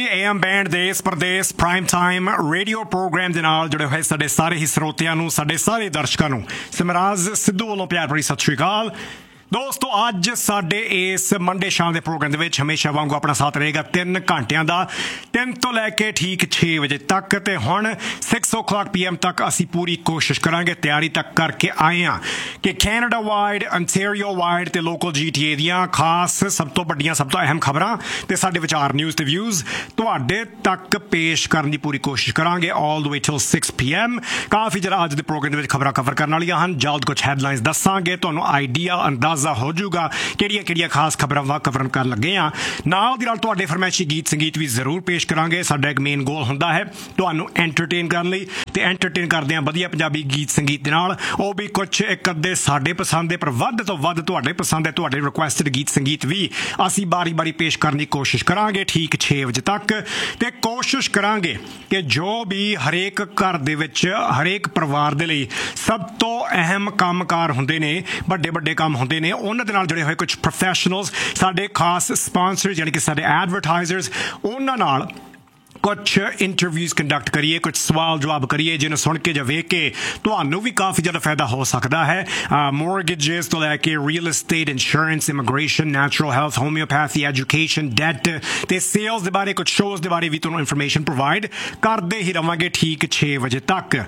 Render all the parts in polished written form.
AM band ਦੇਸ਼ Pradesh prime time radio programme ਦੇ ਨਾਲ ਜੁੜੇ ਹੋਏ ਸਾਡੇ ਸਾਰੇ ਹੀ ਸਰੋਤਿਆਂ ਨੂੰ, ਸਾਡੇ ਸਾਰੇ ਦਰਸ਼ਕਾਂ ਨੂੰ ਸਿਮਰਾਜ ਸਿੱਧੂ ਵੱਲੋਂ ਪਿਆਰ ਭਰੀ ਸਤਿ ਸ਼੍ਰੀ ਅਕਾਲ। ਦੋਸਤੋ, ਅੱਜ ਸਾਡੇ ਇਸ ਮੰਡੇ ਸ਼ਾਮ ਦੇ ਪ੍ਰੋਗਰਾਮ ਦੇ ਵਿੱਚ ਹਮੇਸ਼ਾ ਵਾਂਗੂ ਆਪਣਾ ਸਾਥ ਰਹੇਗਾ 3 ਘੰਟਿਆਂ ਦਾ, 3 ਤੋਂ ਲੈ ਕੇ ਠੀਕ 6 ਵਜੇ ਤੱਕ। ਤੇ ਹੁਣ 6 PM ਤੱਕ ਅਸੀਂ ਪੂਰੀ ਕੋਸ਼ਿਸ਼ ਕਰਾਂਗੇ, ਤਿਆਰੀ ਤੱਕ ਕਰਕੇ ਆਏ ਹਾਂ ਕਿ ਕੈਨੇਡਾ ਵਾਈਡ, ਅੰਟੈਰੀਓ ਵਾਈਡ ਤੇ ਲੋਕਲ GTA ਦੀਆਂ ਖਾਸ ਸਭ ਤੋਂ ਵੱਡੀਆਂ, ਸਭ ਤੋਂ ਅਹਿਮ ਖਬਰਾਂ ਤੇ ਸਾਡੇ ਵਿਚਾਰ, ਨਿਊਜ਼ ਤੇ ਵਿਊਜ਼ ਤੁਹਾਡੇ ਤੱਕ ਪੇਸ਼ ਕਰਨ ਦੀ ਪੂਰੀ ਕੋਸ਼ਿਸ਼ ਕਰਾਂਗੇ all the way till 6 PM। ਕਾਫੀ ਜਿਹੜਾ ਅੱਜ ਦੇ ਪ੍ਰੋਗਰਾਮ ਦੇ ਵਿੱਚ ਖਬਰਾਂ ਕਵਰ ਕਰਨ ਵਾਲੀਆਂ ਹਨ। ਜਲਦ ਕੁਝ ਹੈਡਲਾਈਨਸ ਦੱਸਾਂਗੇ, ਤੁਹਾਨੂੰ ਆਈਡੀਆ ਅੰਦਾਜ਼ਾ ਹੋ ਜਾਊਗਾ ਕਿਹੜੀਆਂ ਖਾਸ ਖਬਰਾਂ ਕਵਰ ਕਰਨ ਲੱਗੇ ਆ। ਨਾਲ ਦੀ ਨਾਲ ਤੁਹਾਡੇ ਫਰਮਾਇਸ਼ੀ ਗੀਤ ਸੰਗੀਤ ਵੀ ਜ਼ਰੂਰ ਪੇਸ਼ ਕਰਾਂਗੇ। ਸਾਡਾ ਇੱਕ ਮੇਨ ਗੋਲ ਹੁੰਦਾ ਹੈ ਤੁਹਾਨੂੰ ਐਂਟਰਟੇਨ ਕਰਨ ਲਈ, ਤੇ ਐਂਟਰਟੇਨ ਕਰਦੇ ਆ ਵਧੀਆ ਪੰਜਾਬੀ ਗੀਤ ਸੰਗੀਤ ਦੇ ਨਾਲ। ਉਹ ਵੀ ਕੁਝ ਇੱਕ ਅੱਧੇ ਸਾਡੇ ਪਸੰਦ ਦੇ, ਪਰ ਵੱਧ ਤੋਂ ਵੱਧ ਤੁਹਾਡੇ ਪਸੰਦ ਹੈ, ਤੁਹਾਡੇ ਰਿਕੁਐਸਟਡ ਗੀਤ ਸੰਗੀਤ ਵੀ ਅਸੀਂ ਬਾਰੀ ਪੇਸ਼ ਕਰਨ ਦੀ ਕੋਸ਼ਿਸ਼ ਕਰਾਂਗੇ ਠੀਕ 6 ਵਜੇ ਤੱਕ। ਤੇ ਕੋਸ਼ਿਸ਼ ਕਰਾਂਗੇ ਕਿ ਜੋ ਵੀ ਹਰੇਕ ਘਰ ਦੇ ਵਿੱਚ, ਹਰੇਕ ਪਰਿਵਾਰ ਦੇ ਲਈ ਸਭ ਤੋਂ ਅਹਿਮ ਕੰਮਕਾਰ ਹੁੰਦੇ ਨੇ, ਵੱਡੇ ਕੰਮ ਹੁੰਦੇ ਨੇ, ਉਹਨਾਂ ਦੇ ਨਾਲ ਜੁੜੇ ਹੋਏ ਕੁਝ ਪ੍ਰੋਫੈਸ਼ਨਲਸ, ਸਾਡੇ ਖਾਸ ਸਪਾਂਸਰ ਯਾਨੀ ਕਿ ਸਾਡੇ ਐਡਵਰਟਾਈਜ਼ਰਸ, ਉਹਨਾਂ ਨਾਲ ਕੁਛ ਇੰਟਰਵਿਊਜ਼ ਕੰਡਕਟ ਕਰੀਏ, ਕੁਛ ਸਵਾਲ ਜਵਾਬ ਕਰੀਏ ਜਿਹਨੂੰ ਸੁਣ ਕੇ ਜਾਂ ਵੇਖ ਕੇ ਤੁਹਾਨੂੰ ਵੀ ਕਾਫੀ ਜ਼ਿਆਦਾ ਫਾਇਦਾ ਹੋ ਸਕਦਾ ਹੈ। ਮੋਰਗੇਜਸ ਤੋਂ ਲੈ ਕੇ real estate, insurance, immigration, natural health, homeopathy, education, that ਤੇ ਸੇਲਸ ਦੇ ਬਾਰੇ, ਕੁਛ ਸ਼ੋਜ਼ ਦੇ ਬਾਰੇ ਵੀ ਤੁਹਾਨੂੰ ਇਨਫੋਰਮੇਸ਼ਨ ਪ੍ਰੋਵਾਈਡ ਕਰਦੇ ਹੀ ਰਵਾਂਗੇ ਠੀਕ 6 ਵਜੇ ਤੱਕ।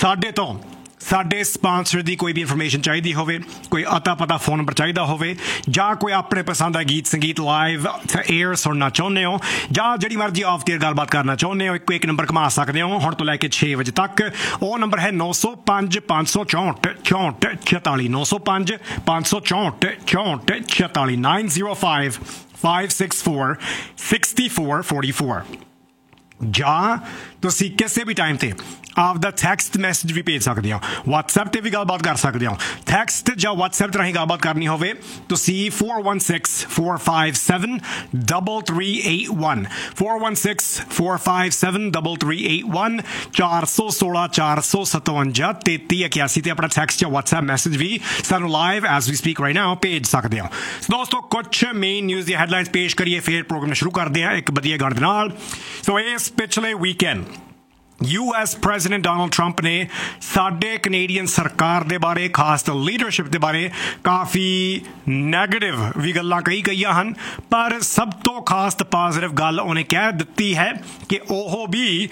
ਸਾਡੇ ਸਪਾਂਸਰ ਦੀ ਕੋਈ ਵੀ ਇਨਫੋਰਮੇਸ਼ਨ ਚਾਹੀਦੀ ਹੋਵੇ, ਕੋਈ ਅਤਾ ਪਤਾ ਫੋਨ ਨੰਬਰ ਚਾਹੀਦਾ ਹੋਵੇ, ਜਾਂ ਕੋਈ ਆਪਣੇ ਪਸੰਦ ਦਾ ਗੀਤ ਸੰਗੀਤ ਲਾਈਵ ਏਅਰ ਸੁਣਨਾ ਚਾਹੁੰਦੇ ਹੋ, ਜਾਂ ਜਿਹੜੀ ਮਰਜ਼ੀ ਆਫ ਏਅਰ ਗੱਲਬਾਤ ਕਰਨਾ ਚਾਹੁੰਦੇ ਹੋ, ਇੱਕ ਨੰਬਰ ਘੁਮਾ ਸਕਦੇ ਹੋ ਹੁਣ ਤੋਂ ਲੈ ਕੇ 6 ਵਜੇ ਤੱਕ। ਉਹ ਨੰਬਰ ਹੈ 905 564 64 46, 905 564 64 46, 905 564 6444। ਜਾਂ ਤੁਸੀਂ ਕਿਸੇ ਵੀ ਟਾਈਮ ਤੇ ਆਪਦਾ ਟੈਕਸਟ ਮੈਸੇਜ ਵੀ ਭੇਜ ਸਕਦੇ ਹੋ, WhatsApp ਤੇ ਵੀ ਗੱਲਬਾਤ ਕਰ ਸਕਦੇ ਹੋ। ਟੈਕਸਟ ਜਾਂ WhatsApp ਰਾਹੀਂ ਗੱਲਬਾਤ ਕਰਨੀ ਹੋਵੇ ਤੁਸੀਂ 416-457-3381, 416-457-3381, 416 457 3381 ਤੇ ਆਪਣਾ ਟੈਕਸਟ ਜਾਂ WhatsApp ਮੈਸੇਜ ਵੀ ਸਾਨੂੰ ਲਾਈਵ ਐਜ਼ ਵੀ ਸਪੀਕ ਰਾਈਟ ਨਾਓ ਭੇਜ ਸਕਦੇ ਹੋ। ਦੋਸਤੋ, ਕੁਛ ਮੇਨ ਨਿਊਜ਼ ਦੀ ਹੈਡਲਾਈਨਸ ਪੇਸ਼ ਕਰੀਏ, ਫਿਰ ਪ੍ਰੋਗਰਾਮ ਸ਼ੁਰੂ ਕਰਦੇ ਹਾਂ ਇੱਕ ਵਧੀਆ ਗਾਣੇ ਦੇ ਨਾਲ। ਸੋ ਇਸ ਪਿਛਲੇ weekend US president Donald Trump ਨੇ ਸਾਡੇ ਕੈਨੇਡੀਅਨ ਸਰਕਾਰ ਦੇ ਬਾਰੇ, ਖਾਸ ਤੋਂ ਲੀਡਰਸ਼ਿਪ ਦੇ ਬਾਰੇ ਕਾਫੀ ਨੈਗੇਟਿਵ ਵੀ ਗੱਲਾਂ ਕਹੀਆਂ ਹਨ, ਪਰ ਸਭ ਤੋਂ ਖਾਸ ਤੇ ਪੋਜ਼ੀਟਿਵ ਗੱਲ ਉਹਨੇ ਕਹਿ ਦਿੱਤੀ ਹੈ ਕਿ ਉਹ ਵੀ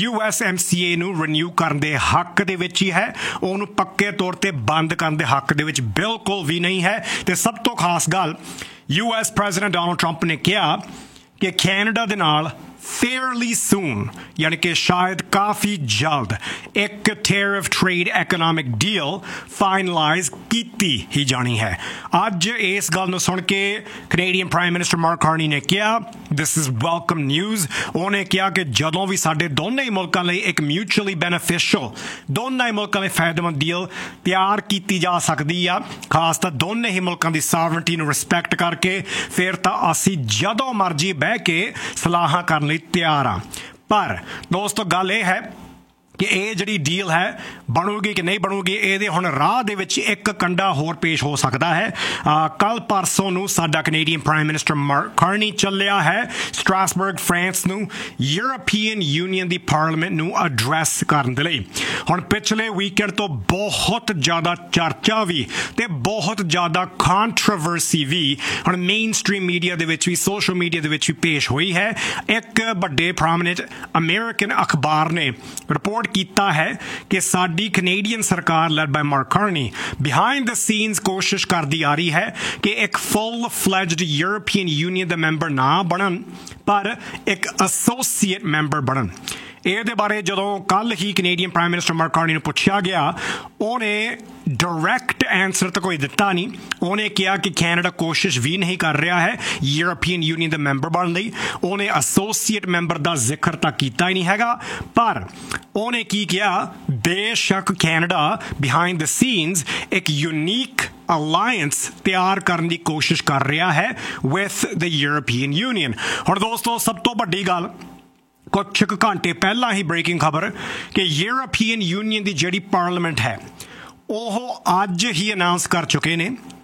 USMCA ਨੂੰ ਰੀਨਿਊ ਕਰਨ ਦੇ ਹੱਕ ਦੇ ਵਿੱਚ ਹੀ ਹੈ, ਉਹਨੂੰ ਪੱਕੇ ਤੌਰ ਤੇ ਬੰਦ ਕਰਨ ਦੇ ਹੱਕ ਦੇ ਵਿੱਚ ਬਿਲਕੁਲ ਵੀ ਨਹੀਂ ਹੈ। ਤੇ ਸਭ ਤੋਂ ਖਾਸ ਗੱਲ, US ਪ੍ਰੈਜ਼ੀਡੈਂਟ ਡੋਨਲਡ ਟਰੰਪ ਨੇ ਕਿਹਾ ਕਿ ਕੈਨੇਡਾ ਦੇ ਨਾਲ fairly soon यानी कि शायद काफ़ी जल्द एक tariff trade economic deal finalize कीती ही जानी है। आज इस गल नूं सुन के Canadian prime minister mark Carney ने कहा this is welcome news। उन्हें कहा कि जदों भी साडे दोनों ही मुल्कां लई एक mutually beneficial, दोनों ही मुल्कां लई फायदेमंद डील तैयार कीती जा सकदी आ, खास तां दोनों ही मुल्कां दी sovereignty नूं रिस्पैक्ट करके फिर तां असीं जदों मर्जी बह के सलाहां करन ਤਿਆਰ ਆ। ਪਰ ਦੋਸਤੋ, ਗੱਲ ਇਹ ਹੈ ਕਿ ਇਹ ਜਿਹੜੀ ਡੀਲ ਹੈ ਬਣੂਗੀ ਕਿ ਨਹੀਂ ਬਣੂਗੀ, ਇਹਦੇ ਹੁਣ ਰਾਹ ਦੇ ਵਿੱਚ ਇੱਕ ਕੰਡਾ ਹੋਰ ਪੇਸ਼ ਹੋ ਸਕਦਾ ਹੈ। ਕੱਲ ਪਰਸੋਂ ਨੂੰ ਸਾਡਾ Canadian prime minister mark Carney ਚੱਲਿਆ ਹੈ ਸਟ੍ਰਾਸਬਰਗ, ਫਰਾਂਸ ਨੂੰ, ਯੂਰਪੀਅਨ ਯੂਨੀਅਨ ਦੀ ਪਾਰਲੀਮੈਂਟ ਨੂੰ ਐਡਰੈਸ ਕਰਨ ਦੇ ਲਈ। ਹੁਣ ਪਿਛਲੇ ਵੀਕਐਂਡ ਤੋਂ ਬਹੁਤ ਜ਼ਿਆਦਾ ਚਰਚਾ ਵੀ ਤੇ ਬਹੁਤ ਜ਼ਿਆਦਾ ਕੰਟਰੋਵਰਸੀ ਵੀ ਹੁਣ ਮੇਨ ਸਟ੍ਰੀਮ ਮੀਡੀਆ ਦੇ ਵਿੱਚ ਵੀ, ਸੋਸ਼ਲ ਮੀਡੀਆ ਦੇ ਵਿੱਚ ਵੀ ਪੇਸ਼ ਹੋਈ ਹੈ। ਇੱਕ ਵੱਡੇ ਪ੍ਰੋਮਿਨੈਂਟ ਅਮਰੀਕਨ ਅਖਬਾਰ ਨੇ ਰਿਪੋਰਟ ਕੀਤਾ ਹੈ ਕਿ ਸਾਡੀ ਕੈਨੇਡੀਅਨ ਸਰਕਾਰ led by mark Carney behind the scenes ਕੋਸ਼ਿਸ਼ ਕਰਦੀ ਆ ਰਹੀ ਹੈ ਕਿ ਇੱਕ ਫੁੱਲ ਫਲੈਜਡ ਯੂਰਪੀਅਨ ਯੂਨੀਅਨ ਦਾ ਮੈਂਬਰ ਨਾ ਬਣਨ, ਪਰ ਇੱਕ ਐਸੋਸੀਏਟ ਮੈਂਬਰ ਬਣਨ। ਇਹਦੇ ਬਾਰੇ ਜਦੋਂ ਕੱਲ ਹੀ Canadian prime minister mark Carney ਨੂੰ ਪੁੱਛਿਆ ਗਿਆ, ਉਹਨੇ ਡਾਇਰੈਕਟ ਆਨਸਰ ਤਾਂ ਕੋਈ ਦਿੱਤਾ ਨਹੀਂ। ਉਹਨੇ ਕਿਹਾ ਕਿ ਕੈਨੇਡਾ ਕੋਸ਼ਿਸ਼ ਵੀ ਨਹੀਂ ਕਰ ਰਿਹਾ ਹੈ ਯੂਰਪੀਅਨ ਯੂਨੀਅਨ ਦਾ ਮੈਂਬਰ ਬਣਨ ਲਈ। ਉਹਨੇ ਐਸੋਸੀਏਟ ਮੈਂਬਰ ਦਾ ਜ਼ਿਕਰ ਤਾਂ ਕੀਤਾ ਹੀ ਨਹੀਂ ਹੈਗਾ, ਪਰ ਉਹਨੇ ਕੀ ਕਿਹਾ, ਬੇਸ਼ੱਕ ਕੈਨੇਡਾ ਬਿਹਾਈਂਡ ਦ ਸੀਨਸ ਇੱਕ ਯੂਨੀਕ ਅਲਾਇੰਸ ਤਿਆਰ ਕਰਨ ਦੀ ਕੋਸ਼ਿਸ਼ ਕਰ ਰਿਹਾ ਹੈ ਵਿਥ ਦ ਯੂਰਪੀਅਨ ਯੂਨੀਅਨ। ਹੁਣ ਦੋਸਤੋ, ਸਭ ਤੋਂ ਵੱਡੀ ਗੱਲ, ਕੁਝ ਘੰਟੇ ਪਹਿਲਾਂ ਹੀ ਬ੍ਰੇਕਿੰਗ ਖਬਰ ਕਿ ਯੂਰਪੀਅਨ ਯੂਨੀਅਨ ਦੀ ਜਿਹੜੀ ਪਾਰਲੀਮੈਂਟ ਹੈ ਉਹ ਅੱਜ ਹੀ ਅਨਾਉਂਸ ਕਰ ਚੁੱਕੇ ਨੇ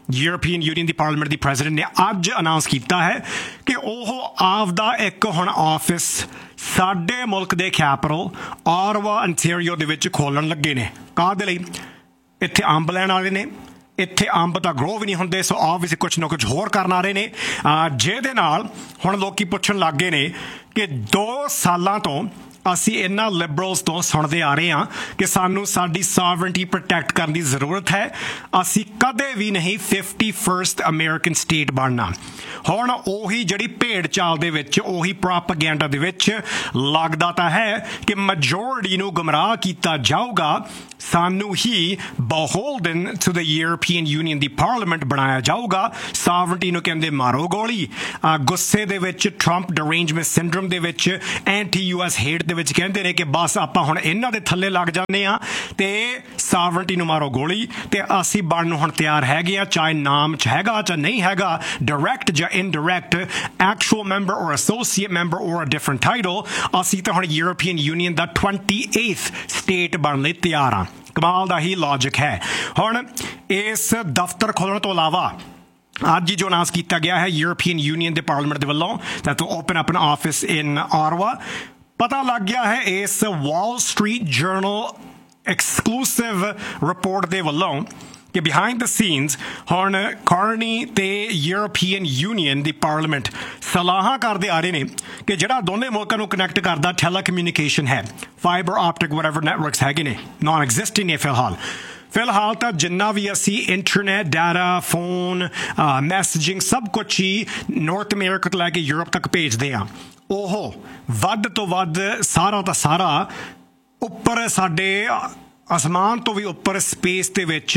यूरोपीयन यूनियन की पार्लीमेंट की प्रेजिडेंट ने अज अनाउंस किया है कि वह आपदा एक हुण ऑफिस साडे मुल्क के कैपिटल ऑटवा ओंटारियो दे विच खोलण लगे ने। काहदे लई? इत्थे अंब लैण वाले ने, इत्थे अंब तो ग्रो भी नहीं होंदे, सो ऑब्वियसली कुछ ना कुछ होर करन आ रहे ने, जिहदे नाल हुण लोकी पुछण लग गए ने कि 2 सालां तो ਅਸੀਂ ਇਹਨਾਂ ਲਿਬਰਲਸ ਤੋਂ ਸੁਣਦੇ ਆ ਰਹੇ ਹਾਂ ਕਿ ਸਾਨੂੰ ਸਾਡੀ ਸੋਵਰਨਟੀ ਪ੍ਰੋਟੈਕਟ ਕਰਨ ਦੀ ਜ਼ਰੂਰਤ ਹੈ, ਅਸੀਂ ਕਦੇ ਵੀ ਨਹੀਂ 51st ਅਮਰੀਕਨ ਸਟੇਟ ਬਣਨਾ। ਹੁਣ ਉਹੀ ਜਿਹੜੀ ਭੇਡ ਚਾਲ ਦੇ ਵਿੱਚ, ਉਹੀ ਪ੍ਰੋਪੇਗੈਂਡਾ ਦੇ ਵਿੱਚ ਲੱਗਦਾ ਤਾਂ ਹੈ ਕਿ ਮੈਜੋਰਟੀ ਨੂੰ ਗੁੰਮਰਾਹ ਕੀਤਾ ਜਾਊਗਾ, ਸਾਨੂੰ ਹੀ beholden to the European Union the parliament ਬਣਾਇਆ ਜਾਊਗਾ, ਸੋਵਰਨਟੀ ਨੂੰ ਕਹਿੰਦੇ ਮਾਰੋ ਗੋਲੀ। ਗੁੱਸੇ ਦੇ ਵਿੱਚ ਟਰੰਪ ਡਰੇਂਜਮੈਂਟ ਸਿੰਡਰਮ ਦੇ ਵਿੱਚ ਐਂਟੀ US ਹੇਟ ਦੇ ਵਿੱਚ ਕਹਿੰਦੇ ਨੇ ਕਿ ਬਸ ਆਪਾਂ ਹੁਣ ਇਹਨਾਂ ਦੇ ਥੱਲੇ ਲੱਗ ਜਾਂਦੇ ਆ ਤੇ ਸੋਵਰਨਟੀ ਨੂੰ ਮਾਰੋ ਗੋਲੀ, ਤੇ ਅਸੀਂ ਬਣਨ ਨੂੰ ਹੁਣ ਤਿਆਰ ਹੈਗੇ ਆ, ਚਾਹੇ ਨਾਮ 'ਚ ਹੈਗਾ ਚਾਹੇ ਨਹੀਂ ਹੈਗਾ, ਡਾਇਰੈਕਟ ਜਾਂ ਇਨਡਾਇਰੈਕਟ, ਐਕਚੁਅਲ ਮੈਂਬਰ ਔਰ ਐਸੋਸੀਏਟ ਮੈਂਬਰ ਔਰ ਅ ਡਿਫਰੈਂਟ ਟਾਈਟਲ, ਅਸੀਂ ਤਾਂ ਹੁਣ ਯੂਰੋਪੀਅਨ ਯੂਨੀਅਨ ਦਾ 28th ਸਟੇਟ ਬਣਨ ਲਈ ਤਿਆਰ ਆ। ਕਮਾਲ ਦਾ ਹੀ ਲੌਜਿਕ ਹੈ। ਹੁਣ ਇਸ ਦਫ਼ਤਰ ਖੋਲ੍ਹਣ ਤੋਂ ਇਲਾਵਾ ਅੱਜ ਹੀ ਜੋ ਅਨਾਉਂਸ ਕੀਤਾ ਗਿਆ ਹੈ ਯੂਰੋਪੀਅਨ ਯੂਨੀਅਨ ਦੇ ਪਾਰਲੀਮੈਂਟ ਦੇ ਵੱਲੋਂ that will open up an office in Ottawa, ਪਤਾ ਲੱਗ ਗਿਆ ਹੈ ਇਸ Wall Street general exclusive report ਦੇ ਵੱਲੋਂ ਕਿ ਬਿਹਾਈਂਡ ਦ ਸੀਨਸ ਹੁਣ ਕਾਰਨੀ ਤੇ ਯੂਰੋਪੀਅਨ ਯੂਨੀਅਨ ਦੀ ਪਾਰਲੀਮੈਂਟ ਸਲਾਹਾਂ ਕਰਦੇ ਆ ਰਹੇ ਨੇ ਕਿ ਜਿਹੜਾ ਦੋਨੇ ਮੁਲਕਾਂ ਨੂੰ ਕਨੈਕਟ ਕਰਦਾ ਟੈਲੀਕਮਿਊਨੀਕੇਸ਼ਨ ਹੈ, ਫਾਈਬਰ ਆਪਟਿਕ ਵਟਐਵਰ ਨੈਟਵਰਕਸ ਹੈਗੇ ਨੇ, ਨਾਨ ਐਗਜ਼ਿਸਟਿੰਗ ਨੇ ਫਿਲਹਾਲ ਤਾਂ ਜਿੰਨਾ ਵੀ ਅਸੀਂ ਇੰਟਰਨੈਟ ਡਾਟਾ ਫੋਨ ਮੈਸੇਜਿੰਗ ਸਭ ਕੁਛ ਹੀ ਨਾਰਥ ਅਮਰੀਕਾ ਤੋਂ ਲੈ ਕੇ ਯੂਰਪ ਤੱਕ ਭੇਜਦੇ ਆ, ਉਹ ਵੱਧ ਤੋਂ ਵੱਧ ਸਾਰਾ ਦਾ ਸਾਰਾ ਉੱਪਰ ਸਾਡੇ ਅਸਮਾਨ ਤੋਂ ਵੀ ਉੱਪਰ ਸਪੇਸ ਦੇ ਵਿੱਚ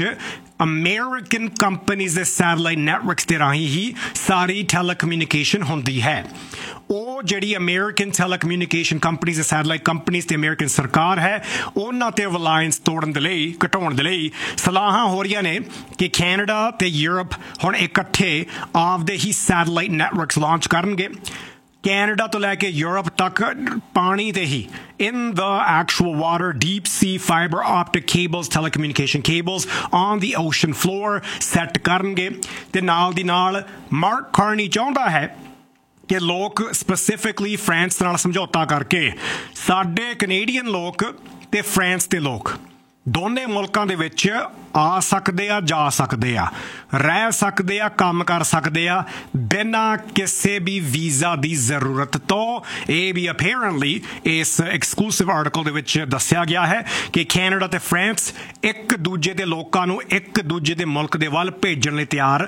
ਅਮਰੀਕਨ ਕੰਪਨੀਜ਼ ਦੇ ਸੈਟਲਾਈਟ ਨੈਟਵਰਕਸ ਦੇ ਰਾਹੀਂ ਹੀ ਸਾਰੀ ਟੈਲੀਕਮਿਊਨੀਕੇਸ਼ਨ ਹੁੰਦੀ ਹੈ। ਉਹ ਜਿਹੜੀ ਅਮਰੀਕਨ ਟੈਲੀਕਮਿਊਨੀਕੇਸ਼ਨ ਕੰਪਨੀਜ਼ ਦੇ ਸੈਟਲਾਈਟ ਕੰਪਨੀਜ਼ ਤੇ ਅਮਰੀਕਨ ਸਰਕਾਰ ਹੈ, ਉਹਨਾਂ ਤੇ ਰਿਲਾਇੰਸ ਤੋੜਨ ਦੇ ਲਈ, ਘਟਾਉਣ ਦੇ ਲਈ ਸਲਾਹਾਂ ਹੋ ਰਹੀਆਂ ਨੇ ਕਿ ਕੈਨੇਡਾ ਤੇ ਯੂਰਪ ਹੁਣ ਇਕੱਠੇ ਆਪਦੇ ਹੀ ਸੈਟਲਾਈਟ ਨੈਟਵਰਕਸ ਲਾਂਚ ਕਰਨਗੇ। ਕੈਨੇਡਾ ਤੋਂ ਲੈ ਕੇ ਯੂਰਪ ਤੱਕ ਪਾਣੀ ਤੇ ਹੀ in the actual water, deep sea fiber optic cables, telecommunication cables on the ocean floor set ਕਰਨਗੇ। ਤੇ ਨਾਲ ਦੀ ਨਾਲ ਮਾਰਕ ਕਾਰਨੀ ਚਾਹੁੰਦਾ ਹੈ ਕਿ ਲੋਕ ਸਪੈਸੀਫਿਕਲੀ ਫਰਾਂਸ ਨਾਲ ਸਮਝੌਤਾ ਕਰਕੇ ਸਾਡੇ ਕੈਨੇਡੀਅਨ ਲੋਕ ਤੇ ਫਰਾਂਸ ਦੇ ਲੋਕ ਦੋਨੇ ਮੁਲਕਾਂ ਦੇ ਵਿੱਚ ਆ ਸਕਦੇ ਆ, ਜਾ ਸਕਦੇ ਆ, ਰਹਿ ਸਕਦੇ ਆ, ਕੰਮ ਕਰ ਸਕਦੇ ਆ ਬਿਨਾਂ ਕਿਸੇ ਵੀ ਵੀਜ਼ਾ ਦੀ ਜ਼ਰੂਰਤ ਤੋਂ। ਇਹ ਵੀ ਅਪੇਰੈਂਟਲੀ ਇਸ ਐਕਸਕਲੂਸਿਵ ਆਰਟੀਕਲ ਦੇ ਵਿੱਚ ਦੱਸਿਆ ਗਿਆ ਹੈ ਕਿ ਕੈਨੇਡਾ ਤੇ ਫਰਾਂਸ ਇੱਕ ਦੂਜੇ ਦੇ ਲੋਕਾਂ ਨੂੰ ਇੱਕ ਦੂਜੇ ਦੇ ਮੁਲਕ ਦੇ ਵੱਲ ਭੇਜਣ ਲਈ ਤਿਆਰੀ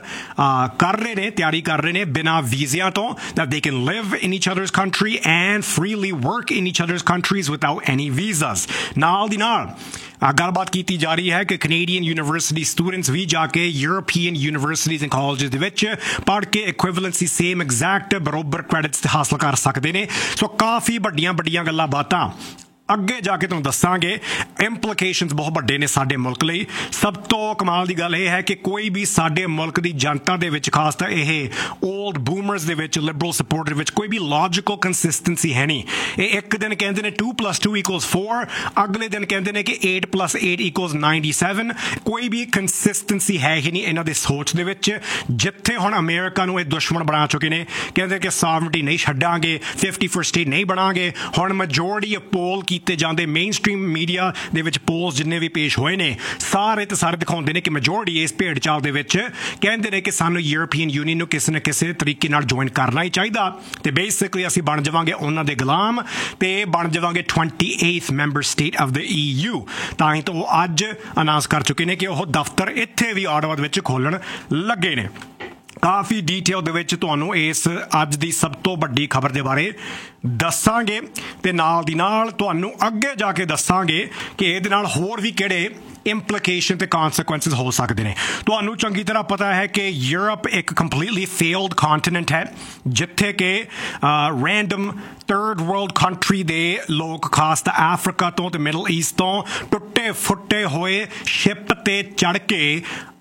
ਕਰ ਰਹੇ ਨੇ ਬਿਨਾਂ ਵੀਜ਼ਿਆਂ ਤੋਂ, that they can live in each other's country and freely work in each other's countries without any visas। ਨਾਲ ਦੀ ਨਾਲ ਗੱਲਬਾਤ ਕੀਤੀ ਜਾ ਰਹੀ ਹੈ ਕਿ ਕੈਨੇਡੀਅਨ ਯੂਨੀਵਰਸਿਟੀ ਸਟੂਡੈਂਟਸ ਵੀ ਜਾ ਕੇ ਯੂਰੋਪੀਅਨ ਯੂਨੀਵਰਸਿਟੀਜ਼ ਐਂਡ ਕਾਲਜਿਸ ਦੇ ਵਿੱਚ ਪੜ੍ਹ ਕੇ ਇਕੁਇਵਲੈਂਸੀ ਸੇਮ ਐਗਜ਼ੈਕਟ ਬਰੋਬਰ ਕ੍ਰੈਡਿਟਸ ਹਾਸਲ ਕਰ ਸਕਦੇ ਨੇ। ਸੋ ਕਾਫੀ ਵੱਡੀਆਂ ਗੱਲਾਂ ਬਾਤਾਂ ਅੱਗੇ ਜਾ ਕੇ ਤੁਹਾਨੂੰ ਦੱਸਾਂਗੇ। ਇੰਪਲੀਕੇਸ਼ਨਸ ਬਹੁਤ ਵੱਡੇ ਨੇ ਸਾਡੇ ਮੁਲਕ ਲਈ। ਸਭ ਤੋਂ ਕਮਾਲ ਦੀ ਗੱਲ ਇਹ ਹੈ ਕਿ ਕੋਈ ਵੀ ਸਾਡੇ ਮੁਲਕ ਦੀ ਜਨਤਾ ਦੇ ਵਿੱਚ, ਖਾਸ ਤਾਂ ਇਹ ਓਲਡ ਬੂਮਰਸ ਦੇ ਵਿੱਚ, ਲਿਬਰਲ ਸਪੋਰਟ ਦੇ ਵਿੱਚ ਕੋਈ ਵੀ ਲੌਜੀਕਲ ਕੰਸਿਸਟੈਂਸੀ ਹੈ ਨਹੀਂ। ਇਹ ਇੱਕ ਦਿਨ ਕਹਿੰਦੇ ਨੇ 2+2 = 4, ਅਗਲੇ ਦਿਨ ਕਹਿੰਦੇ ਨੇ ਕਿ 8+8 = 97। ਕੋਈ ਵੀ ਕੰਸਿਸਟੈਂਸੀ ਹੈ ਹੀ ਨਹੀਂ ਇਹਨਾਂ ਦੇ ਸੋਚ ਦੇ ਵਿੱਚ। ਜਿੱਥੇ ਹੁਣ ਅਮਰੀਕਾ ਨੂੰ ਇਹ ਦੁਸ਼ਮਣ ਬਣਾ ਚੁੱਕੇ ਨੇ, ਕਹਿੰਦੇ ਕਿ ਸੋਵਰਨਟੀ ਨਹੀਂ ਛੱਡਾਂਗੇ, 51st ਸਟੇਟ ਨਹੀਂ ਬਣਾਂਗੇ। ਹੁਣ ਮੈਜੋਰਟੀ ਪੋਲ ਕੀਤੇ ਜਾਂਦੇ ਮੇਨ ਸਟ੍ਰੀਮ ਮੀਡੀਆ ਦੇ ਵਿੱਚ ਪੋਲਸ ਜਿੰਨੇ ਵੀ ਪੇਸ਼ ਹੋਏ ਨੇ ਸਾਰੇ ਦਿਖਾਉਂਦੇ ਨੇ ਕਿ ਮੈਜੋਰਟੀ ਇਸ ਭੇਡ ਚਾਲ ਦੇ ਵਿੱਚ ਕਹਿੰਦੇ ਨੇ ਕਿ ਸਾਨੂੰ ਯੂਰੋਪੀਅਨ ਯੂਨੀਅਨ ਨੂੰ ਕਿਸੇ ਨਾ ਕਿਸੇ ਤਰੀਕੇ ਨਾਲ ਜੁਆਇਨ ਕਰਨਾ ਹੀ ਚਾਹੀਦਾ ਤੇ ਬੇਸਿਕਲੀ ਅਸੀਂ ਬਣ ਜਾਵਾਂਗੇ ਉਹਨਾਂ ਦੇ ਗੁਲਾਮ ਤੇ ਬਣ ਜਾਵਾਂਗੇ 28th member state of the EU। ਤਾਂ ਹੀ ਤਾਂ ਉਹ ਅੱਜ ਅਨਾਉਂਸ ਕਰ ਚੁੱਕੇ ਨੇ ਕਿ ਉਹ ਦਫ਼ਤਰ ਇੱਥੇ ਵੀ ਆਟਵਾ ਦੇ ਵਿੱਚ ਖੋਲ੍ਹਣ ਲੱਗੇ ਨੇ। ਕਾਫੀ ਡੀਟੇਲ ਦੇ ਵਿੱਚ ਤੁਹਾਨੂੰ ਇਸ ਅੱਜ ਦੀ ਸਭ ਤੋਂ ਵੱਡੀ ਖਬਰ ਦੇ ਬਾਰੇ ਦੱਸਾਂਗੇ ਤੇ ਨਾਲ ਦੀ ਨਾਲ ਤੁਹਾਨੂੰ ਅੱਗੇ ਜਾ ਕੇ ਦੱਸਾਂਗੇ ਕਿ ਇਹਦੇ ਨਾਲ ਹੋਰ ਵੀ ਕਿਹੜੇ ਇੰਪਲੀਕੇਸ਼ਨ ਤੇ ਕੌਨਸੀਕੁਐਂਸਿਸ ਹੋ ਸਕਦੇ ਨੇ। ਤੁਹਾਨੂੰ ਚੰਗੀ ਤਰ੍ਹਾਂ ਪਤਾ ਹੈ ਕਿ ਯੂਰਪ ਇੱਕ ਕੰਪਲੀਟਲੀ ਫੇਲਡ ਕੰਟੀਨੈਂਟ ਹੈ ਜਿੱਥੇ ਕਿ ਰੈਂਡਮ ਥਰਡ ਵਰਲਡ ਕੰਟਰੀ ਦੇ ਲੋਕ, ਖਾਸ ਤਾਂ ਅਫਰੀਕਾ ਤੋਂ ਤੇ ਮਿਡਲ ਈਸਟ ਤੋਂ ਟੁੱਟੇ ਫੁੱਟੇ ਹੋਏ ਸ਼ਿਪ ਤੇ ਚੜ੍ਹ ਕੇ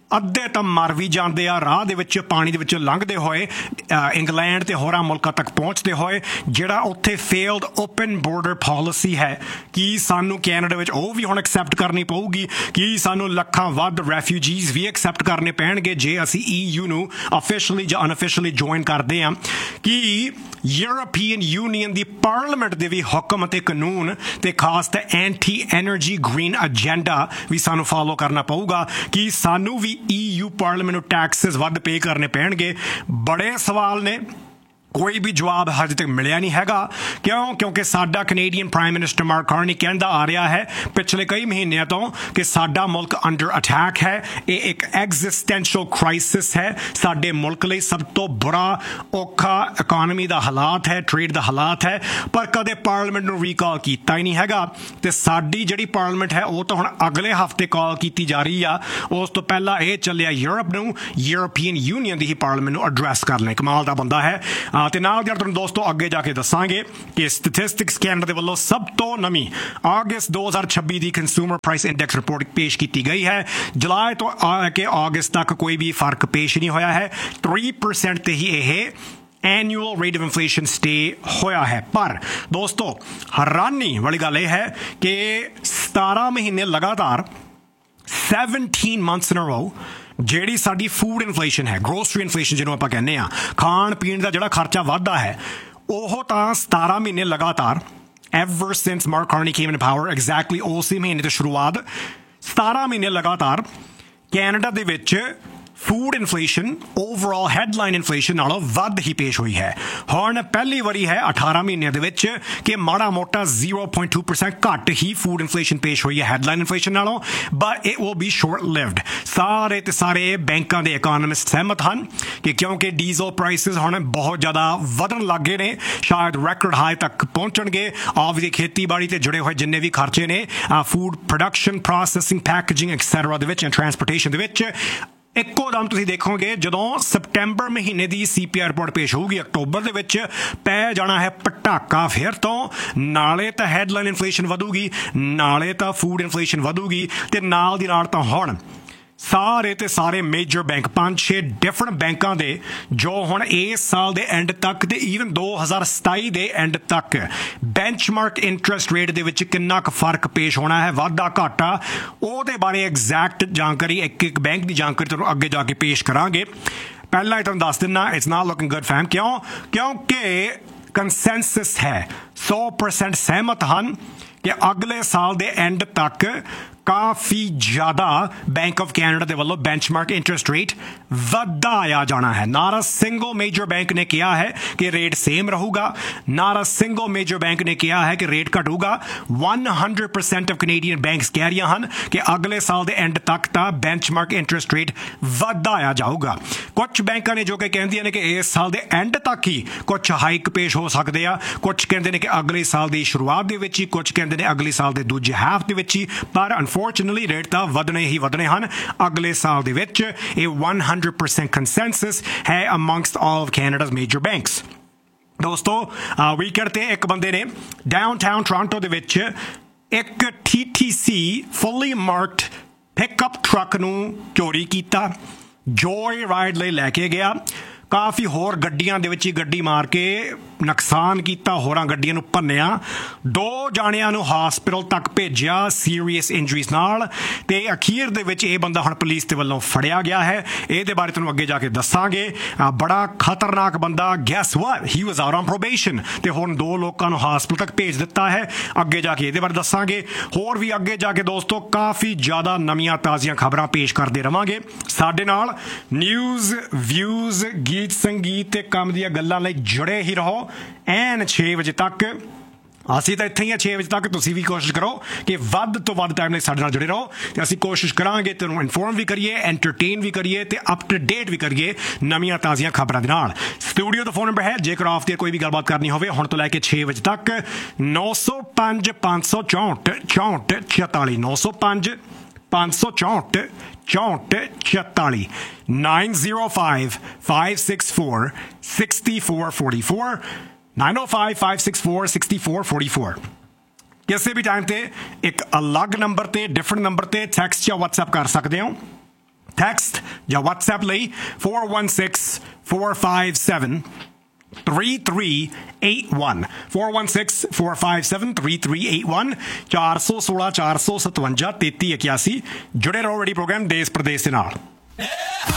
ਅੱਧੇ ਤਾਂ ਮਰ ਵੀ ਜਾਂਦੇ ਆ ਰਾਹ ਦੇ ਵਿੱਚ, ਪਾਣੀ ਦੇ ਵਿੱਚੋਂ ਲੰਘਦੇ ਹੋਏ, ਇੰਗਲੈਂਡ ਤੇ ਹੋਰਾਂ ਮੁਲਕਾਂ ਤੱਕ ਪਹੁੰਚਦੇ ਹੋਏ। ਜਿਹੜਾ ਉੱਥੇ ਫੇਲਡ ਓਪਨ ਬੋਰਡਰ ਪਾਲਿਸੀ ਹੈ, ਕੀ ਸਾਨੂੰ ਕੈਨੇਡਾ ਵਿੱਚ ਉਹ ਵੀ ਹੁਣ ਐਕਸੈਪਟ ਕਰਨੀ ਪਊਗੀ? ਕੀ ਸਾਨੂੰ ਲੱਖਾਂ ਵੱਧ ਰੈਫਿਊਜੀਜ਼ ਵੀ ਐਕਸੈਪਟ ਕਰਨੇ ਪੈਣਗੇ ਜੇ ਅਸੀਂ EU ਨੂੰ ਅਫੀਸ਼ੀਅਲੀ ਜਾਂ ਅਨਅਫੀਸ਼ੀਅਲੀ ਜੁਆਇਨ ਕਰਦੇ ਹਾਂ? ਕੀ ਯੂਰਪੀਅਨ ਯੂਨੀਅਨ ਦੀ ਪਾਰਲੀਮੈਂਟ ਦੇ ਵੀ ਹੁਕਮ ਅਤੇ ਕਾਨੂੰਨ ਤੇ ਖਾਸ ਤੇ ਐਂਟੀ ਐਨਰਜੀ ਗ੍ਰੀਨ ਏਜੰਡਾ ਵੀ ਸਾਨੂੰ ਫਾਲੋ ਕਰਨਾ ਪਊਗਾ? ਕੀ ਸਾਨੂੰ ਵੀ EU ਪਾਰਲੀਮੈਂਟ ਨੂੰ ਟੈਕਸਿਸ ਵੱਧ ਪੇ ਕਰਨੇ ਪੈਣਗੇ? ਬੜੇ ਸਵਾਲ ਨੇ, ਕੋਈ ਵੀ ਜਵਾਬ ਹਜੇ ਤੱਕ ਮਿਲਿਆ ਨਹੀਂ ਹੈਗਾ। ਕਿਉਂਕਿ ਸਾਡਾ Canadian prime minister mark Carney ਕਹਿੰਦਾ ਆ ਰਿਹਾ ਹੈ ਪਿਛਲੇ ਕਈ ਮਹੀਨਿਆਂ ਤੋਂ ਕਿ ਸਾਡਾ ਮੁਲਕ ਅੰਡਰ ਅਟੈਕ ਹੈ, ਇਹ ਇੱਕ ਐਗਜ਼ਿਸਟੈਂਸ਼ੀਅਲ ਕ੍ਰਾਈਸਿਸ ਹੈ ਸਾਡੇ ਮੁਲਕ ਲਈ, ਸਭ ਤੋਂ ਬੁਰਾ ਔਖਾ ਇਕਾਨਮੀ ਦਾ ਹਾਲਾਤ ਹੈ, ਟ੍ਰੇਡ ਦਾ ਹਾਲਾਤ ਹੈ, ਪਰ ਕਦੇ ਪਾਰਲੀਮੈਂਟ ਨੂੰ ਰੀਕਾਲ ਕੀਤਾ ਹੀ ਨਹੀਂ ਹੈਗਾ। ਤੇ ਸਾਡੀ ਜਿਹੜੀ ਪਾਰਲੀਮੈਂਟ ਹੈ ਉਹ ਤਾਂ ਹੁਣ ਅਗਲੇ ਹਫ਼ਤੇ ਕਾਲ ਕੀਤੀ ਜਾ ਰਹੀ ਆ, ਉਸ ਤੋਂ ਪਹਿਲਾਂ ਇਹ ਚੱਲਿਆ ਯੂਰਪ ਨੂੰ, ਯੂਰਪੀਅਨ ਯੂਨੀਅਨ ਦੀ ਹੀ ਪਾਰਲੀਮੈਂਟ ਨੂੰ ਐਡਰੈਸ ਕਰ ਲੈ। ਕਮਾਲ ਦਾ ਬੰਦਾ ਹੈ। ਤੇ ਨਾਲ ਦੀ ਤੁਹਾਨੂੰ ਦੋਸਤੋ ਅੱਗੇ ਜਾ ਕੇ ਦੱਸਾਂਗੇ ਕਿ ਸਟੈਟਿਸਟਿਕਸ ਕੈਨੇਡਾ ਦੇ ਵੱਲੋਂ ਸਭ ਤੋਂ ਨਵੀਂ ਅਗਸਤ 2026 ਦੀ ਕੰਜ਼ਿਊਮਰ ਪ੍ਰਾਈਸ ਇੰਡੈਕਸ ਰਿਪੋਰਟ ਪੇਸ਼ ਕੀਤੀ ਗਈ ਹੈ। ਜੁਲਾਈ ਤੋਂ ਆ ਕੇ ਅਗਸਤ ਤੱਕ ਕੋਈ ਵੀ ਫਰਕ ਪੇਸ਼ ਨਹੀਂ ਹੋਇਆ ਹੈ। 3% ਤੇ ਹੀ ਇਹ annual rate of inflation stay ਹੋਇਆ ਹੈ। ਪਰ ਦੋਸਤੋ ਹੈਰਾਨੀ ਵਾਲੀ ਗੱਲ ਇਹ ਹੈ ਕਿ 17 ਮਹੀਨੇ ਲਗਾਤਾਰ 17 months in a row ਜਿਹੜੀ ਸਾਡੀ ਫੂਡ ਇਨਫਲੇਸ਼ਨ ਹੈ, ਗਰੋਸਰੀ ਇਨਫਲੇਸ਼ਨ ਜਿਹਨੂੰ ਆਪਾਂ ਕਹਿੰਦੇ ਆ, ਖਾਣ ਪੀਣ ਦਾ ਜਿਹੜਾ ਖਰਚਾ ਵੱਧਦਾ ਹੈ, ਉਹ ਤਾਂ 17 ਮਹੀਨੇ ਲਗਾਤਾਰ ever since Mark Carney came in power, exactly ਉਸੇ ਮਹੀਨੇ ਤੋਂ ਸ਼ੁਰੂਆਤ 17 ਮਹੀਨੇ ਲਗਾਤਾਰ ਕੈਨੇਡਾ ਦੇ ਵਿੱਚ food inflation overall headline inflation ਨਾਲੋਂ ਵੱਧ ਹੀ ਪੇਸ਼ ਹੋਈ ਹੈ। ਹੁਣ ਪਹਿਲੀ ਵਾਰੀ ਹੈ 18 ਮਹੀਨਿਆਂ ਦੇ ਵਿੱਚ ਕਿ ਮਾੜਾ ਮੋਟਾ 0.2% ਘੱਟ ਹੀ ਫੂਡ ਇਨਫਲੇਸ਼ਨ ਪੇਸ਼ ਹੋਈ ਹੈ ਹੈਡਲਾਈਨ ਇਨਫਲੇਸ਼ਨ ਨਾਲੋਂ, but it will be short lived. ਸਾਰੇ ਤੇ ਸਾਰੇ ਬੈਂਕਾਂ ਦੇ ਇਕੋਨੋਮਿਸਟ ਸਹਿਮਤ ਹਨ ਕਿ ਕਿਉਂਕਿ ਡੀਜ਼ਲ ਪ੍ਰਾਈਸਿਸ ਹੁਣ ਬਹੁਤ ਜ਼ਿਆਦਾ ਵਧਣ ਲੱਗ ਗਏ ਨੇ, ਸ਼ਾਇਦ ਰੈਕੋਰਡ ਹਾਈ ਤੱਕ ਪਹੁੰਚਣਗੇ। ਆਬਵੀਅਸਲੀ ਖੇਤੀਬਾੜੀ ਤੇ ਜੁੜੇ ਹੋਏ ਜਿੰਨੇ ਵੀ ਖਰਚੇ ਨੇ, food production, processing, packaging etcetera ਦੇ ਵਿੱਚ, ਟਰਾਂਸਪੋਰਟੇਸ਼ਨ ਦੇ ਵਿੱਚ, ਇੱਕੋ ਦਮ ਤੁਸੀਂ ਦੇਖੋਗੇ ਜਦੋਂ ਸਪਟੈਂਬਰ ਮਹੀਨੇ ਦੀ CPI ਰਿਪੋਰਟ ਪੇਸ਼ ਹੋਊਗੀ ਅਕਤੂਬਰ ਦੇ ਵਿੱਚ, ਪੈ ਜਾਣਾ ਹੈ ਪਟਾਕਾ ਫਿਰ ਤੋਂ। ਨਾਲੇ ਤਾਂ ਹੈਡਲਾਈਨ ਇਨਫਲੇਸ਼ਨ ਵਧੂਗੀ, ਨਾਲੇ ਤਾਂ ਫੂਡ ਇਨਫਲੇਸ਼ਨ ਵਧੂਗੀ, ਤੇ ਨਾਲ ਦੀ ਨਾਲ ਤਾਂ ਹੁਣ ਸਾਰੇ ਤੇ ਸਾਰੇ ਮੇਜਰ ਬੈਂਕ 5-6 ਡਿਫਰੈਂਟ ਬੈਂਕਾਂ ਦੇ ਜੋ ਹੁਣ ਇਸ ਸਾਲ ਦੇ ਐਂਡ ਤੱਕ ਤੇ ਈਵਨ 2027 ਦੇ ਐਂਡ ਤੱਕ ਬੈਂਚਮਾਰਕ ਇੰਟਰਸਟ ਰੇਟ ਦੇ ਵਿੱਚ ਕਿੰਨਾ ਕੁ ਫਰਕ ਪੇਸ਼ ਹੋਣਾ ਹੈ, ਵਾਧਾ ਘਾਟਾ, ਉਹਦੇ ਬਾਰੇ ਐਗਜ਼ੈਕਟ ਜਾਣਕਾਰੀ ਇੱਕ ਬੈਂਕ ਦੀ ਜਾਣਕਾਰੀ ਤੁਹਾਨੂੰ ਅੱਗੇ ਜਾ ਕੇ ਪੇਸ਼ ਕਰਾਂਗੇ। ਪਹਿਲਾਂ ਹੀ ਤੁਹਾਨੂੰ ਦੱਸ ਦਿੰਦਾ, ਇਟਸ ਨਾਟ ਲੁਕਿੰਗ ਗੁੱਡ ਫੈਮ। ਕਿਉਂਕਿ ਕੰਸੈਂਸਸ ਹੈ, 100% ਸਹਿਮਤ ਹਨ ਕਿ ਅਗਲੇ ਸਾਲ ਦੇ ਐਂਡ ਤੱਕ ਕਾਫੀ ਜ਼ਿਆਦਾ ਬੈਂਕ ਆਫ ਕੈਨੇਡਾ ਦੇ ਵੱਲੋਂ ਬੈਂਚਮਾਰਕ ਇੰਟਰਸਟ ਰੇਟ ਵਧਾਇਆ ਜਾਣਾ ਹੈ। ਨਾਟ ਅ ਸਿੰਗਲ ਮੇਜਰ ਬੈਂਕ ਨੇ ਕਿਹਾ ਹੈ ਕਿ ਰੇਟ ਸੇਮ ਰਹੂਗਾ, ਨਾਟ ਅ ਸਿੰਗਲ ਮੇਜਰ ਬੈਂਕ ਨੇ ਕਿਹਾ ਹੈ ਕਿ ਰੇਟ ਘਟੂਗਾ। 100% ਆਫ ਕੈਨੇਡੀਅਨ ਬੈਂਕਸ ਕਹਿ ਰਹੀਆਂ ਹਨ ਕਿ ਅਗਲੇ ਸਾਲ ਦੇ ਐਂਡ ਤੱਕ ਤਾਂ ਬੈਂਚਮਾਰਕ ਇੰਟਰਸਟ ਰੇਟ ਵਧਾਇਆ ਜਾਊਗਾ। ਕੁਝ ਬੈਂਕਾਂ ਨੇ ਜੋ ਕਿ ਕਹਿੰਦੀਆਂ ਨੇ ਕਿ ਇਸ ਸਾਲ ਦੇ ਐਂਡ ਤੱਕ ਹੀ ਕੁਝ ਹਾਈਕ ਪੇਸ਼ ਹੋ ਸਕਦੇ ਆ, ਕੁਝ ਕਹਿੰਦੇ ਨੇ ਕਿ ਅਗਲੇ ਸਾਲ ਦੀ ਸ਼ੁਰੂਆਤ ਦੇ ਵਿੱਚ ਹੀ, ਕੁਝ ਕਹਿੰਦੇ ਨੇ ਅਗਲੇ ਸਾਲ ਦੇ ਦੂਜੇ ਹਾਫ ਦੇ ਵਿੱਚ ਹੀ, ਪਰ ਅਨਫੋਰਚੂਨੇਟਲੀ ਰੇਟ ਤਾਂ ਵਧਣੇ ਹੀ ਵਧਣੇ ਹਨ ਅਗਲੇ ਸਾਲ ਦੇ ਵਿੱਚ। ਇਹ 100% ਕੰਸੈਂਸਸ ਹੈ amongst all of Canada's major banks। ਦੋਸਤੋ ਵੀਕਐਂਡ ਤੇ ਇੱਕ ਬੰਦੇ ਨੇ ਡਾਊਨਟਾਊਨ ਟੋਰਾਂਟੋ ਦੇ ਵਿੱਚ ਇੱਕ TTC ਫੁੱਲੀ ਮਾਰਕਡ ਪਿਕਅਪ ਟਰੱਕ ਨੂੰ ਚੋਰੀ ਕੀਤਾ, ਜੋਏ ਰਾਈਡ ਲਈ ਲੈ ਕੇ ਗਿਆ, ਕਾਫੀ ਹੋਰ ਗੱਡੀਆਂ ਦੇ ਵਿੱਚ ਹੀ ਗੱਡੀ ਮਾਰ ਕੇ ਨੁਕਸਾਨ ਕੀਤਾ, ਹੋਰਾਂ ਗੱਡੀਆਂ ਨੂੰ ਭੰਨਿਆ, 2 ਜਾਣਿਆਂ ਨੂੰ ਹਸਪੀਟਲ ਤੱਕ ਭੇਜਿਆ ਸੀਰੀਅਸ ਇੰਜਰੀਜ਼ ਨਾਲ, ਤੇ ਅਖੀਰ ਦੇ ਵਿੱਚ ਇਹ ਬੰਦਾ ਹੁਣ ਪੁਲਿਸ ਦੇ ਵੱਲੋਂ ਫੜਿਆ ਗਿਆ ਹੈ। ਇਹਦੇ ਬਾਰੇ ਤੁਹਾਨੂੰ ਅੱਗੇ ਜਾ ਕੇ ਦੱਸਾਂਗੇ। ਬੜਾ ਖਤਰਨਾਕ ਬੰਦਾ, gas what, he was out on probation, ਤੇ ਹੁਣ 2 ਲੋਕਾਂ ਨੂੰ ਹਸਪੀਟਲ ਤੱਕ ਭੇਜ ਦਿੱਤਾ ਹੈ। ਅੱਗੇ ਜਾ ਕੇ ਇਹਦੇ ਬਾਰੇ ਦੱਸਾਂਗੇ। ਹੋਰ ਵੀ ਅੱਗੇ ਜਾ ਕੇ ਦੋਸਤੋ ਕਾਫੀ ਜ਼ਿਆਦਾ ਨਵੀਆਂ ਤਾਜ਼ੀਆਂ ਖਬਰਾਂ ਪੇਸ਼ ਕਰਦੇ ਰਵਾਂਗੇ। ਸਾਡੇ ਨਾਲ ਨਿਊਜ਼, ਵਿਊਜ਼, ਗੀਤ ਸੰਗੀਤ ਤੇ ਕੰਮ ਦੀਆਂ ਗੱਲਾਂ ਲਈ ਜੁੜੇ ਹੀ ਰਹੋ ਐਨ 6 ਵਜੇ ਤੱਕ। ਅਸੀਂ ਤਾਂ ਇੱਥੇ ਹੀ 6 ਵਜੇ ਤੱਕ, ਤੁਸੀਂ ਵੀ ਕੋਸ਼ਿਸ਼ ਕਰੋ ਕਿ ਵੱਧ ਤੋਂ ਵੱਧ ਟਾਈਮ ਲਈ ਸਾਡੇ ਨਾਲ ਜੁੜੇ ਰਹੋ, ਤੇ ਅਸੀਂ ਕੋਸ਼ਿਸ਼ ਕਰਾਂਗੇ ਤੁਹਾਨੂੰ ਇਨਫੋਰਮ ਵੀ ਕਰੀਏ, ਐਂਟਰਟੇਨ ਵੀ ਕਰੀਏ, ਤੇ ਅਪ ਟੂ ਡੇਟ ਵੀ ਕਰੀਏ ਨਵੀਆਂ ਤਾਜ਼ੀਆਂ ਖਬਰਾਂ ਦੇ ਨਾਲ। ਸਟੂਡੀਓ ਦਾ ਫੋਨ ਨੰਬਰ ਹੈ ਜੇਕਰ ਆਫ ਦੀ ਕੋਈ ਵੀ ਗੱਲਬਾਤ ਕਰਨੀ ਹੋਵੇ ਹੁਣ ਤੋਂ ਲੈ ਕੇ 6 ਵਜੇ ਤੱਕ, 905 564 64 44, 905 564 64 44, 905 564 6444, 905 564 6444। ਕਿਸੇ ਵੀ ਟਾਈਮ ਤੇ ਇੱਕ ਅਲੱਗ ਨੰਬਰ ਤੇ, ਡਿਫਰੈਂਟ ਨੰਬਰ ਤੇ ਟੈਕਸਟ ਜਾਂ WhatsApp ਕਰ ਸਕਦੇ ਹੋ। ਟੈਕਸਟ ਜਾਂ WhatsApp ਲਈ 416457 3381 416457 416 457 3381 ਜੁੜੇ ਰਹੋ ਰੇਡੀ ਪ੍ਰੋਗਰਾਮ ਦੇਸ਼ ਪ੍ਰਦੇਸ਼ ਦੇ ਨਾਲ।